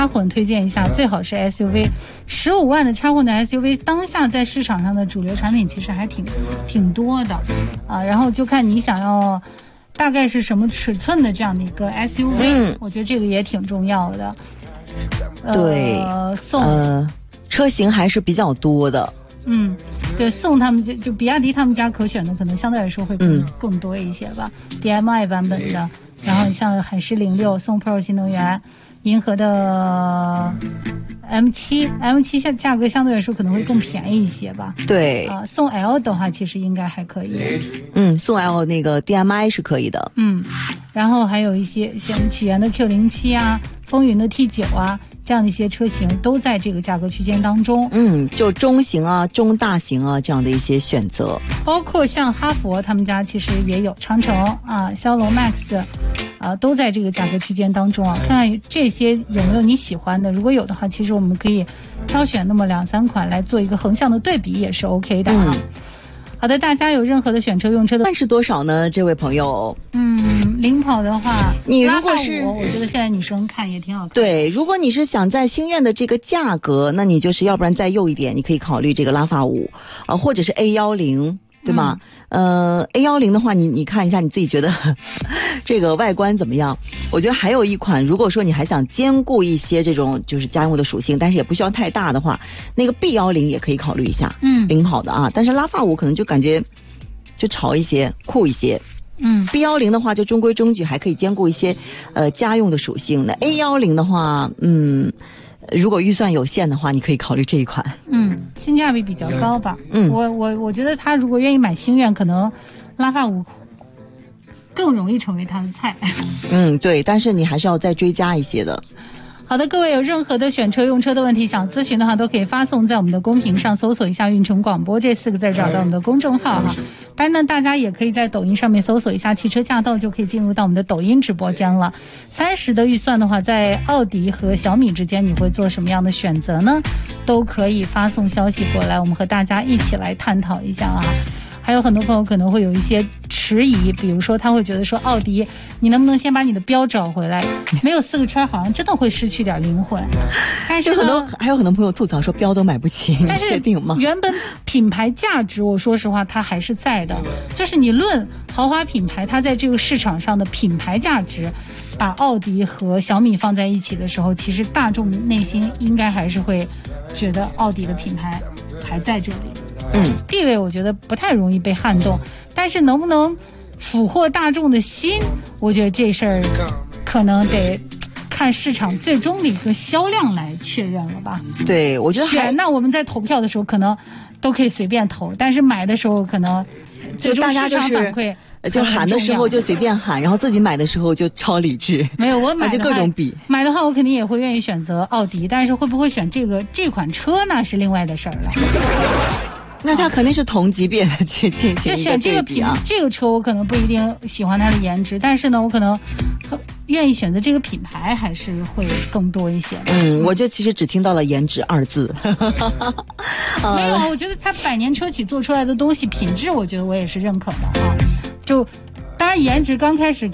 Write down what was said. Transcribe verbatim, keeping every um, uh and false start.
插混推荐一下，最好是 S U V， 十五万的插混的 S U V， 当下在市场上的主流产品其实还挺挺多的啊，然后就看你想要大概是什么尺寸的这样的一个 S U V，嗯，我觉得这个也挺重要的。 对， 呃，送呃车型还是比较多的。 嗯，对，送他们就就比亚迪他们家可选的可能相对来说会更、嗯、更多一些吧 ，D M I 版本的，然后像海狮零六、宋 Pro 新能源、银河的 M 七 M 七价价格相对来说可能会更便宜一些吧。 对， 啊、呃，宋 L 的话其实应该还可以。 嗯，宋 L 那个 D M I 是可以的。 嗯，然后还有一些像起源的 Q 零七啊、风云的 T 九啊。这样的一些车型都在这个价格区间当中， 嗯，就中型啊、中大型啊这样的一些选择， 包括像哈弗他们家其实也有长城啊、骁龙 Max 啊，都在这个价格区间当中啊。看看这些有没有你喜欢的，如果有的话，其实我们可以挑选那么两三款来做一个横向的对比，也是 OK 的啊。嗯，好的，大家有任何的选车用车的， 但是多少呢？这位朋友， 嗯，领跑的话， 你如果是我觉得现在女生看也挺好看的。 对，如果你是想在星愿的这个价格，那你就是要不然再右一点，你可以考虑这个拉法五啊、呃，或者是 A 一零。对吗？嗯、呃 ，A 一零的话，你你看一下你自己觉得呵呵这个外观怎么样？我觉得还有一款，如果说你还想兼顾一些这种就是家用的属性，但是也不需要太大的话，那个 B 一零也可以考虑一下，嗯，领跑的啊。但是拉法五可能就感觉就潮一些、酷一些。 嗯 ，B 一零的话就中规中矩，还可以兼顾一些呃家用的属性。那 A 一零的话，嗯。如果预算有限的话，你可以考虑这一款。 嗯，性价比比较高吧。嗯，我我我觉得他如果愿意买星愿，可能拉法五更容易成为他的菜。 嗯，对，但是你还是要再追加一些的。 好的，各位有任何的选车用车的问题想咨询的话，都可以发送在我们的公屏上，搜索一下运城广播这四个字，找到我们的公众号哈。当然呢，大家也可以在抖音上面搜索一下汽车驾到，就可以进入到我们的抖音直播间了。三十的预算的话，在奥迪和小米之间，你会做什么样的选择呢？都可以发送消息过来，我们和大家一起来探讨一下啊。还有很多朋友可能会有一些迟疑，比如说他会觉得说奥迪你能不能先把你的标找回来，没有四个圈好像真的会失去点灵魂。但是很多还有很多朋友吐槽说标都买不起，你确定吗？ 原本品牌价值我说实话它还是在的，就是你论豪华品牌它在这个市场上的品牌价值，把奥迪和小米放在一起的时候，其实大众内心应该还是会觉得奥迪的品牌还在这里。嗯，地位我觉得不太容易被撼动，但是能不能俘获大众的心，我觉得这事儿可能得看市场最终的一个销量来确认了吧。 对，我觉得选那我们在投票的时候可能都可以随便投，但是买的时候可能就大家就是反馈就喊的时候就随便喊，然后自己买的时候就超理智。 没有，我买的就各种比买的话，我肯定也会愿意选择奥迪，但是会不会选这个这款车那是另外的事儿了。 那他肯定是同级别的去进行一个对比啊。 就选这个品这个车，我可能不一定喜欢它的颜值，但是呢，我可能愿意选择这个品牌，还是会更多一些。 嗯，我就其实只听到了颜值二字。 没有，我觉得它百年车企做出来的东西品质，我觉得我也是认可的啊。就当然颜值刚开始